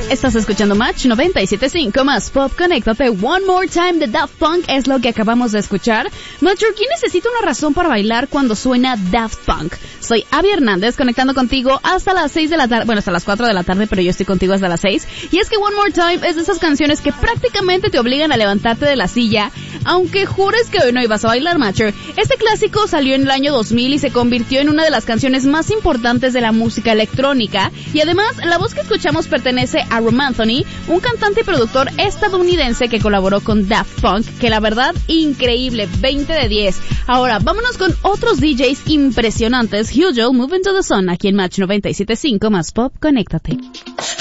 Estás escuchando Match 97.5 más Pop. Conéctate. One More Time de Daft Punk es lo que acabamos de escuchar. Matcher, ¿quién necesita una razón para bailar cuando suena Daft Punk? Soy Abby Hernández, conectando contigo hasta las 6 de la tarde, bueno, hasta las 4 de la tarde, pero yo estoy contigo hasta las 6. Y es que One More Time es de esas canciones que prácticamente te obligan a levantarte de la silla, aunque jures que hoy no ibas a bailar, Matcher. Este clásico salió en el año 2000 y se convirtió en una de las canciones más importantes de la música electrónica. Y además, la voz que escuchamos pertenece a Romanthony, un cantante y productor estadounidense que colaboró con Daft Punk, que la verdad, increíble, 20 de 10. Ahora, vámonos con otros DJs impresionantes. Hugel, Move Into the Sun, aquí en Match 97.5 más Pop. Conéctate.